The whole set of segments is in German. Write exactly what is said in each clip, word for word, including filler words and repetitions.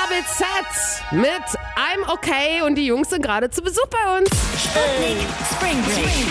H B Z mit I'm Okay und die Jungs sind gerade zu Besuch bei uns. Sputnik Spring Break.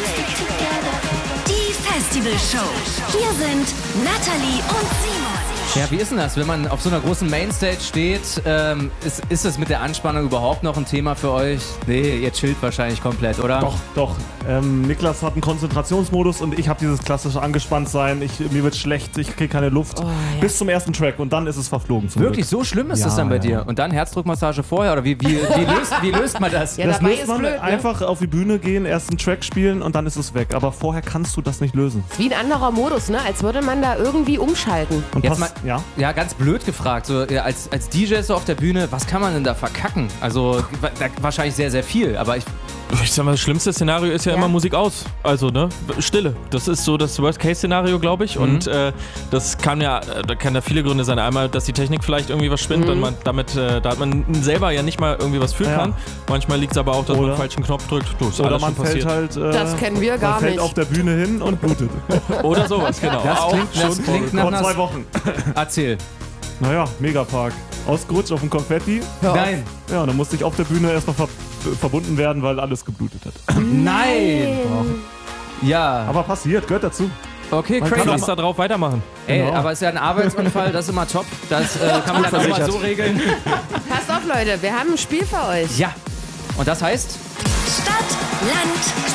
Die Festivalshow. Hier sind Natalie und Simon. Ja, wie ist denn das, wenn man auf so einer großen Mainstage steht? Ähm, ist, ist das mit der Anspannung überhaupt noch ein Thema für euch? Nee, ihr chillt wahrscheinlich komplett, oder? Doch, doch. Ähm, Niklas hat einen Konzentrationsmodus und ich habe dieses klassische Angespanntsein. Ich, mir wird schlecht, ich kriege keine Luft. Oh, ja. Bis zum ersten Track und dann ist es verflogen. Zum Wirklich, Glück. so schlimm ist Ja, das dann bei ja. dir? Und dann Herzdruckmassage vorher? Oder wie, wie, wie, löst, wie löst man das? Ja, Das dabei löst ist man blöd, ne? einfach auf die Bühne gehen, erst einen Track spielen und dann ist es weg. Aber vorher kannst du das nicht lösen. Wie ein anderer Modus, ne? Als würde man da irgendwie umschalten. Und Jetzt pass- mal, ja? ja, ganz blöd gefragt. So, ja, als, als D J so auf der Bühne, was kann man denn da verkacken? Also wa- da, wahrscheinlich sehr, sehr viel. Aber ich, Ich sag mal, das schlimmste Szenario ist ja, Ja. immer Musik aus. Also, ne? Stille. Das ist so das Worst-Case-Szenario, glaube ich. Und äh, das kann ja, da kann da viele Gründe sein. Einmal, dass die Technik vielleicht irgendwie was spinnt, dann man damit, äh, da hat man selber ja nicht mal irgendwie was fühlen Ja. kann. Manchmal liegt es aber auch, dass man Oder- den falschen Knopf drückt. Du, ist Oder alles man schon fällt passiert. halt. Äh, Das kennen wir gar man fällt nicht. auf der Bühne hin und blutet. Oder sowas, genau. Das Auch klingt- das schon klingt nach Vor einer- zwei Wochen. erzähl. Naja, Megapark. Ausgerutscht auf dem Konfetti. Nein. Ja, dann musste ich auf der Bühne erstmal ver verbunden werden, weil alles geblutet hat. Nein. Ja, Aber passiert, gehört dazu. okay, man crazy. kann Lass da drauf weitermachen. Ey, Genau. aber es ist ja ein Arbeitsunfall, das ist immer top. Das äh, kann man dann auch mal so regeln. Passt auf, Leute, wir haben ein Spiel für euch. Ja. Und das heißt, Stadt, Land,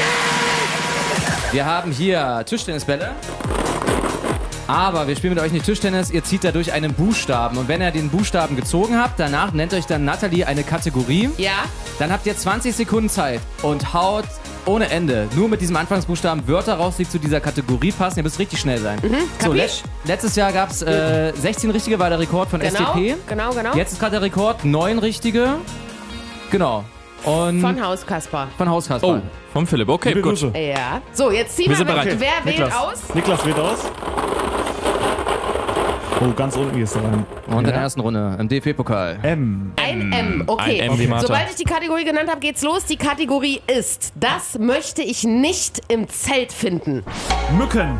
wir haben hier Tischtennisbälle. Aber wir spielen mit euch nicht Tischtennis, ihr zieht dadurch einen Buchstaben. Und wenn ihr den Buchstaben gezogen habt, danach nennt euch dann Natalie eine Kategorie. Ja? Dann habt ihr zwanzig Sekunden Zeit und haut ohne Ende nur mit diesem Anfangsbuchstaben Wörter raus, die zu dieser Kategorie passen. Ihr müsst richtig schnell sein. so, kapisch? let letztes Jahr gab es äh, sechzehn richtige, war der Rekord von Genau, S D P. genau, genau. Jetzt ist gerade der Rekord, neun richtige. Genau. Und Von Haus Kasper. von Haus Kasper. Oh, vom Philipp. Okay, Liebe gut. Grüße. Ja. So, jetzt ziehen Wir wir, sind bereit. wer, wer wählt Niklas. aus? Niklas wählt aus. Oh, ganz unten gehst du rein. Und in der Ja. ersten Runde im D F B-Pokal. M. Ein M, okay. Ein M wie Martha. Sobald ich die Kategorie genannt habe, geht's los. Die Kategorie ist: Das möchte ich nicht im Zelt finden. Mücken.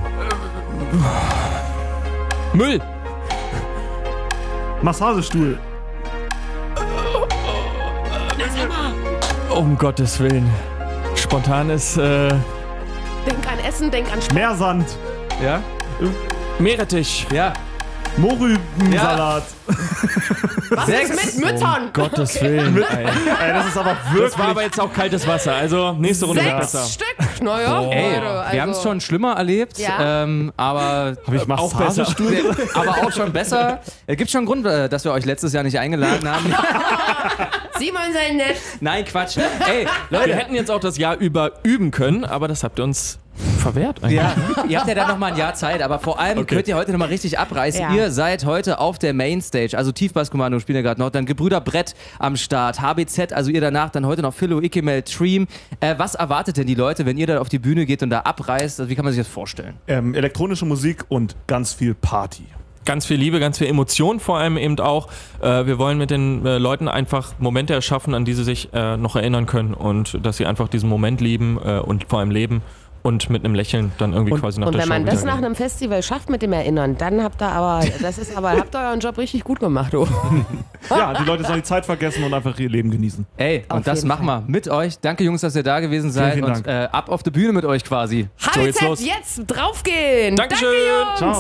Müll. Massagestuhl. Um Gottes Willen. Spontan ist, äh, Denk an Essen, denk an Sport. Meersand. Ja? Meerrettich. Ja. Mohrrübensalat. Was ist mit Müttern? Um Gottes Willen. Ey. Ey, das ist aber wirklich. Das war aber jetzt auch kaltes Wasser. Also, nächste Runde wird Sechs besser. Stück. Naja, Ey, Leute, also, wir haben es schon schlimmer erlebt, Ja. ähm, aber Hab ich Massagestuhl? aber auch schon besser. Es gibt schon einen Grund, äh, dass wir euch letztes Jahr nicht eingeladen haben. Simon sei nett. Nein, Quatsch. Ey, Leute, Wir hätten jetzt auch das Jahr über üben können, aber das habt ihr uns verwehrt eigentlich. ja, ihr habt ja dann noch mal ein Jahr Zeit, aber vor allem Okay. könnt ihr heute noch mal richtig abreißen. Ja. Ihr seid heute auf der Mainstage, also Tiefbasskommando spielen ja gerade noch, dann Gebrüder Brett am Start, H B Z, also ihr danach, dann heute noch Philo, Ikemel, Tream. Äh, was erwartet denn die Leute, wenn ihr da auf die Bühne geht und da abreißt? Also wie kann man sich das vorstellen? Ähm, elektronische Musik und ganz viel Party. Ganz viel Liebe, ganz viel Emotion vor allem eben auch. Äh, wir wollen mit den äh, Leuten einfach Momente erschaffen, an die sie sich äh, noch erinnern können und dass sie einfach diesen Moment lieben äh, und vor allem leben und mit einem Lächeln dann irgendwie Und- quasi nach Und der wenn Show man das wieder nach gehen. einem Festival schafft mit dem Erinnern, dann habt ihr aber, das ist aber, habt ihr euren Job richtig gut gemacht, du. Ja, die Leute sollen die Zeit vergessen und einfach ihr Leben genießen. Ey, Auf und das jeden machen wir mit euch. Danke Jungs, dass ihr da gewesen seid vielen und Dank. äh, ab auf die Bühne mit euch quasi. H B geht's Z, los. jetzt draufgehen. Dankeschön. Danke, Jungs. Ciao.